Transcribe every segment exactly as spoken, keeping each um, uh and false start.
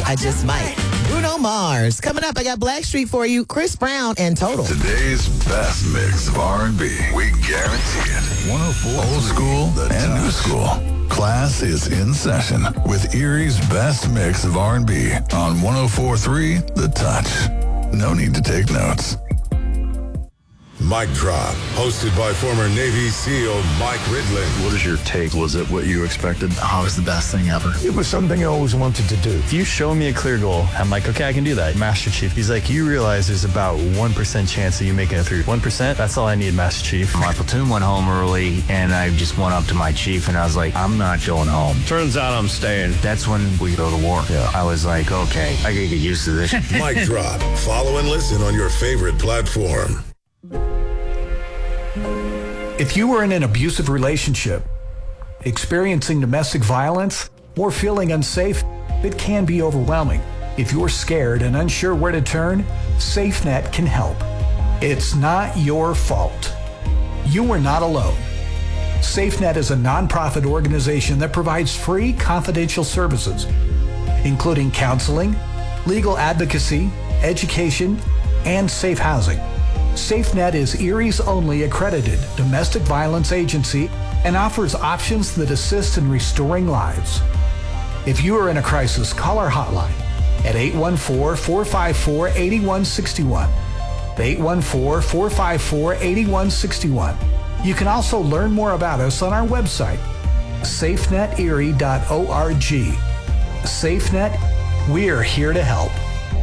maybe, I just might. Bruno Mars. Coming up, I got Blackstreet for you, Chris Brown, and Total. Today's best mix of R and B. We guarantee it. one oh four Old school and new school. Class is in session with Erie's best mix of R and B on one oh four point three The Touch. No need to take notes. Mic Drop, hosted by former Navy SEAL Mike Ridley. What is your take? Was it what you expected? Oh, it was the best thing ever. It was something I always wanted to do. If you show me a clear goal, I'm like, okay, I can do that. Master Chief, he's like, you realize there's about one percent chance of you making it through. one percent? That's all I need, Master Chief. My platoon went home early, and I just went up to my chief, and I was like, I'm not going home. Turns out I'm staying. That's when we go to war. Yeah. I was like, okay, I gotta get used to this. Mic Drop. Follow and listen on your favorite platform. If you are in an abusive relationship, experiencing domestic violence, or feeling unsafe, it can be overwhelming. If you're scared and unsure where to turn, SafeNet can help. It's not your fault. You are not alone. SafeNet is a nonprofit organization that provides free confidential services, including counseling, legal advocacy, education, and safe housing. SafeNet is Erie's only accredited domestic violence agency and offers options that assist in restoring lives. If you are in a crisis, call our hotline at eight one four, four five four, eight one six one. eight one four, four five four, eight one six one. You can also learn more about us on our website, safe net erie dot org. SafeNet, we're here to help.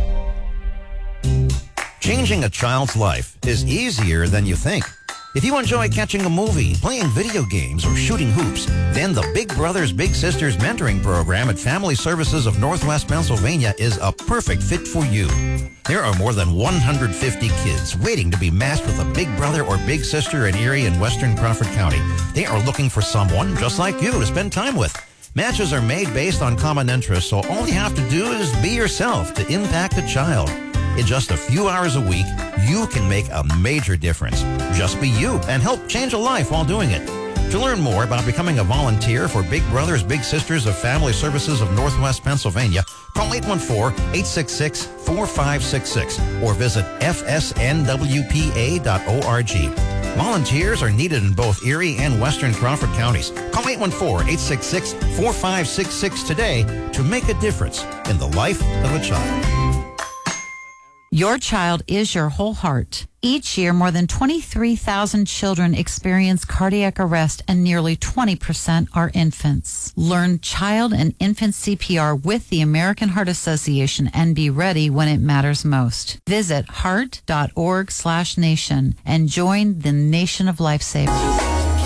Changing a child's life is easier than you think. If you enjoy catching a movie, playing video games, or shooting hoops, then the Big Brothers Big Sisters mentoring program at Family Services of Northwest Pennsylvania is a perfect fit for you. There are more than one hundred fifty kids waiting to be matched with a big brother or big sister in Erie and Western Crawford County. They are looking for someone just like you to spend time with. Matches are made based on common interests, so all you have to do is be yourself to impact a child. In just a few hours a week, you can make a major difference. Just be you and help change a life while doing it. To learn more about becoming a volunteer for Big Brothers Big Sisters of Family Services of Northwest Pennsylvania, call eight one four, eight six six, four five six six or visit f s n w p a dot org. Volunteers are needed in both Erie and Western Crawford counties. Call eight one four, eight six six, four five six six today to make a difference in the life of a child. Your child is your whole heart. Each year, more than twenty-three thousand children experience cardiac arrest, and nearly twenty percent are infants. Learn child and infant C P R with the American Heart Association and be ready when it matters most. Visit heart dot org slash nation and join the nation of lifesavers.